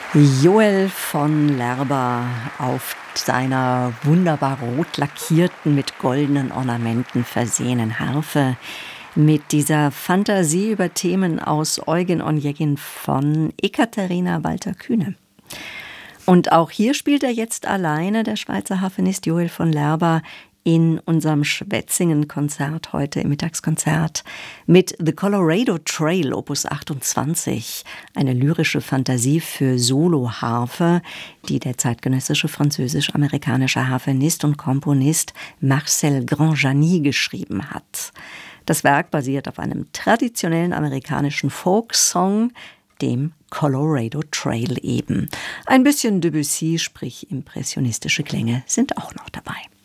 Joel von Lerba auf seiner wunderbar rot lackierten, mit goldenen Ornamenten versehenen Harfe mit dieser Fantasie über Themen aus Eugen Onegin von Ekaterina Walter-Kühne. Und auch hier spielt er jetzt alleine, der Schweizer Harfenist Joel von Lerba, in unserem Schwetzingen-Konzert heute im Mittagskonzert mit The Colorado Trail Opus 28, eine lyrische Fantasie für Soloharfe, die der zeitgenössische französisch-amerikanische Harfenist und Komponist Marcel Grandjani geschrieben hat. Das Werk basiert auf einem traditionellen amerikanischen Folksong, dem Colorado Trail eben. Ein bisschen Debussy, sprich impressionistische Klänge, sind auch noch dabei.